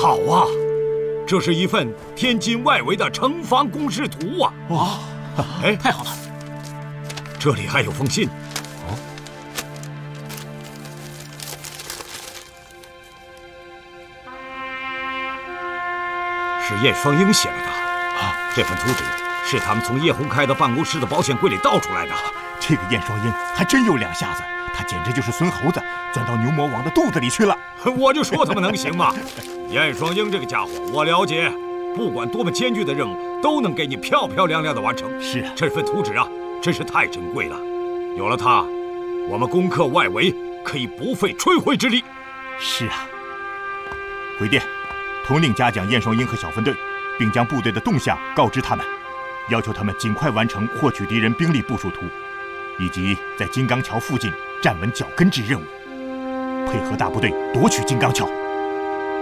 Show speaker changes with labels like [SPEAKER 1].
[SPEAKER 1] 好啊，这是一份天津外围的城防工事图啊！
[SPEAKER 2] 哇，哎，太好了！
[SPEAKER 1] 这里还有封信。
[SPEAKER 2] 哦，
[SPEAKER 1] 是叶双英写来的啊！这份图纸是他们从叶洪开的办公室的保险柜里盗出来的。
[SPEAKER 2] 这个燕双英还真有两下子，他简直就是孙猴子钻到牛魔王的肚子里去了。
[SPEAKER 1] 我就说他们能行吗？燕双英这个家伙，我了解，不管多么艰巨的任务，都能给你漂漂亮亮的完成。
[SPEAKER 2] 是啊，
[SPEAKER 1] 这份图纸啊，真是太珍贵了。有了它，我们攻克外围可以不费吹灰之力。
[SPEAKER 2] 是啊，回电，统领嘉奖燕双英和小分队，并将部队的动向告知他们，要求他们尽快完成获取敌人兵力部署图，以及在金刚桥附近站稳脚跟之任务，配合大部队夺取金刚桥。